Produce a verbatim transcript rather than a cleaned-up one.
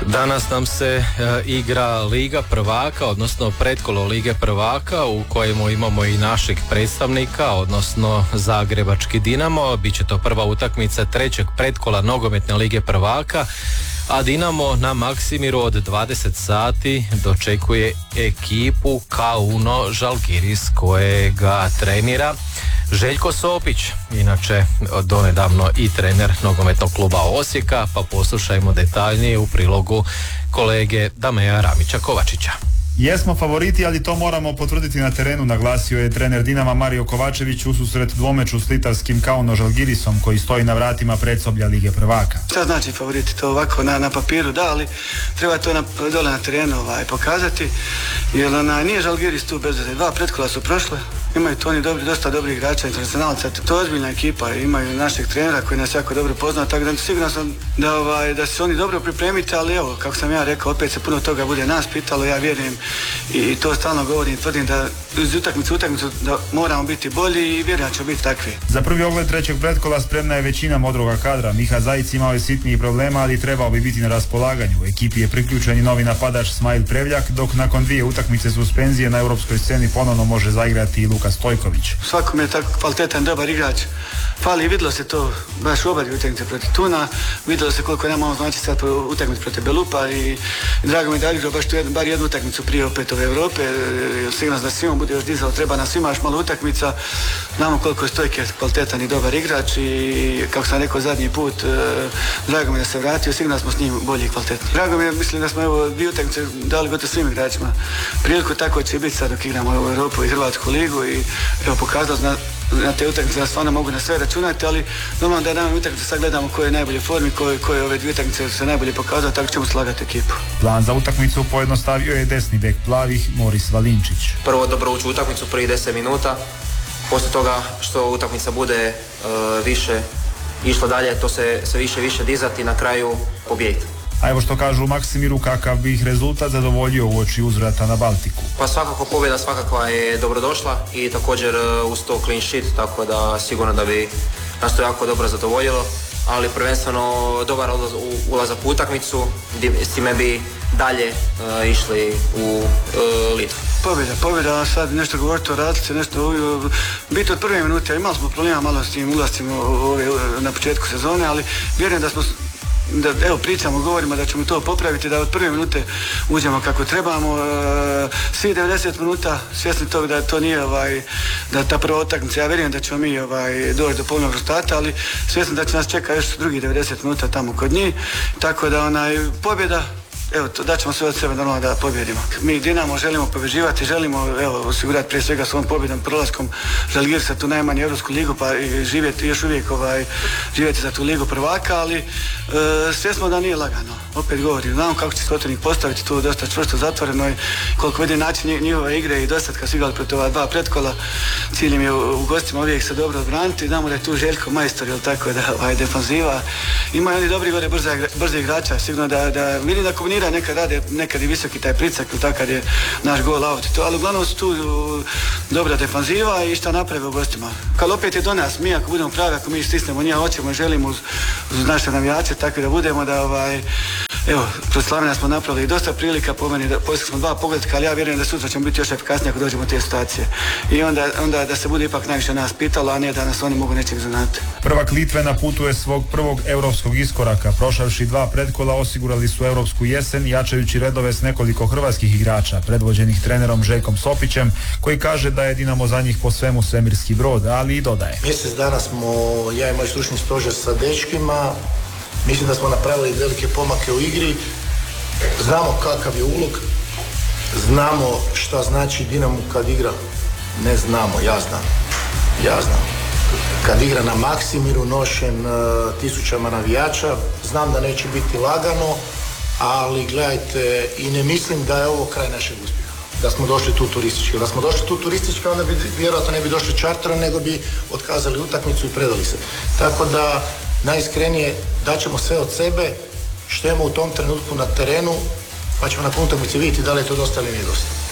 Danas nam se e, igra Liga prvaka, odnosno pretkolo Lige prvaka u kojemu imamo i našeg predstavnika, odnosno Zagrebački Dinamo. Biće to prva utakmica trećeg pretkola nogometne Lige prvaka, a Dinamo na Maksimiru od dvadeset sati dočekuje ekipu Kauno Žalgiris kojega trenira Željko Sopić, inače donedavno i trener nogometnog kluba Osijeka, pa poslušajmo detaljnije u prilogu kolege Dameja Ramića-Kovačića. Jesmo favoriti, ali to moramo potvrditi na terenu, naglasio je trener Dinama Mario Kovačević ususret dvomeču s litavskim Kauno Žalgirisom koji stoji na vratima predsoblja Lige prvaka. Šta znači favoriti? To ovako na, na papiru da, ali treba to na, dole na terenu ovaj, pokazati, jer ona, nije Žalgiris tu bez veze. Dva pretkola su prošle, imaju to oni dobri, dosta dobrih igrača, internacionalca, to je ozbiljna ekipa, imaju našeg trenera koji nas jako dobro pozna, tako da sigurno sam da, ovaj, da se oni dobro pripremite, ali evo, kako sam ja rekao, opet se puno toga bude nas pitalo, ja vjerujem i to stalno govorim, tvrdim da iz utakmicu utakmicu da moramo biti bolji i vjerujem da će biti takvi. Za prvi ogled trećeg pretkola spremna je većina modroga kadra. Miha Zajic imao je sitnijih problema, ali trebao bi biti na raspolaganju. U ekipi je priključen i novi napadač Smajl Prevljak, dok nakon dvije utakmice suspenzije na europskoj sceni ponovno može zaigrati i Luka Stojković. Svakom je tako kvalitetan, dobar igrač. Fali, vidjelo se to baš u obadvije utakmice protiv Tuna, vidjelo se koliko nam ovo znači sad utakmice protiv Belupa i, i drago mi da igrao baš tu jednu, bar jednu utakmicu prije opet ove Europe, sigurno da svima bude još dizalo, treba nam svima još malo utakmica, znamo koliko je Stojke kvalitetan i dobar igrač i kako sam rekao zadnji put, drago mi da se vratio, sigurno smo s njim bolji i kvalitetni. Drago mi je, mislim da smo evo dvije utakmice dali gotovo svim igračima priliku, tako će biti sad dok igramo u Europu i Hrvatsku ligu i evo pokazalo na na te utakmice da stvarno mogu na sve računati, ali normalno da nam utakmice sad gledamo koje je najbolje formi, koje, koje ove dvije utakmice se najbolje pokazao, tako ćemo slagati ekipu. Plan za utakmicu pojednostavio je desni bek plavih Moris Valinčić. Prvo dobro ući u utakmicu prvih deset minuta, poslije toga što utakmica bude uh, više išla dalje, to se sve više više dizati i na kraju pobijediti. A evo što kažu u Maksimiru, kakav bi ih rezultat zadovoljio u oči uzvrata na Baltiku. Pa svakako pobjeda svakakva je dobrodošla i također uz to clean sheet, tako da sigurno da bi nas to jako dobro zadovoljilo, ali prvenstveno dobar ulazak u utakmicu, s time bi dalje uh, išli u uh, Litvu. Pobjeda, pobjeda, sad nešto govoriti o razlici, nešto biti od prve minute, imali smo problema malo s tim ulascima na početku sezone, ali vjerujem da smo da evo pričamo, govorimo da ćemo to popraviti, da od prve minute uđemo kako trebamo, e, svi devedeset minuta svjesni toga da to nije ovaj, da ta prva utakmica, ja vjerujem da ćemo mi ovaj, doći do polnog rezultata, ali svjesni da će nas čeka još drugi devedeset minuta tamo kod njih, tako da onaj pobjeda, evo, to, daćemo sve od sebe normalno da pobjedimo. Mi Dinamo želimo pobjeđivati, želimo evo, osigurati prije svega svom pobjedom prolaskom Žalgirisa tu najmanje Europsku ligu, pa i živjeti još uvijek ovaj, živjeti za tu ligu prvaka, ali e, sve smo da nije lagano. Opet govorim, znamo kako će se Kotornik postaviti tu dosta čvrsto zatvoreno i koliko vidi način njihove igre i dosad kad su igrali protiv ova dva pretkola, cilj im je u, u gostima uvijek se dobro odbraniti, znamo da je tu Željko majstor, jel tako da ovaj, defanziva. Imaju oni dobri gore brze, brze igrača, sigurno da, da vidim da kombinira, nekad rade, nekad i visoki taj pricak, ili tako kad je naš gol out i to, ali uglavnom su tu uh, dobra defanziva i šta naprave u gostima. Kad opet je do nas, mi ako budemo pravi, ako mi stisnemo njih, hoćemo i želimo uz, uz naše navijače, tako da budemo da ovaj, evo, kroz Slavina smo napravili dosta prilika, po meni, da poslije smo dva pogledka, ali ja vjerujem da sutra ćemo biti još efikasniji ako dođemo u te situacije. I onda, onda da se bude ipak najviše nas pitalo, a ne da nas oni mogu nečeg zanati. Prvak Litve na putu je svog prvog europskog iskoraka. Prošavši dva pretkola osigurali su europsku jesen, jačajući redove s nekoliko hrvatskih igrača, predvođenih trenerom Željkom Sopićem, koji kaže da je Dinamo za njih po svemu svemirski brod, ali i dodaje. Mjesec dana smo, ja i moj stručni stožer sa dečkima, mislim da smo napravili velike pomake u igri, znamo kakav je ulog, znamo šta znači Dinamo kad igra, ne znamo, ja znam, ja znam. Kad igra na Maksimiru nošen uh, tisućama navijača, znam da neće biti lagano, ali gledajte, i ne mislim da je ovo kraj našeg uspjeha. Da smo došli tu turistički. Da smo došli tu turistički, onda bi vjerojatno ne bi došli čarterom, nego bi otkazali utakmicu i predali se. Tako da, najiskrenije, daćemo sve od sebe, što imamo u tom trenutku na terenu, pa ćemo na utakmici vidjeti da li je to dosta ili nije dosta.